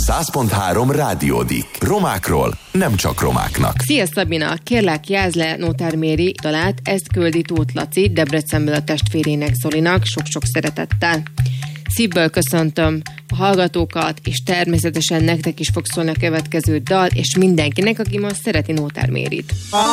100.3 Rádiódik. Romákról, nem csak romáknak. Szia Szabina, kérlek jázd le Nótár Méri dalát, ezt küldi Tóth Laci Debrecenből a testvérének Zolinak sok-sok szeretettel. Szívből köszöntöm a hallgatókat, és természetesen nektek is fog szólni a következő dal, és mindenkinek, aki most szereti Nótár Mérit.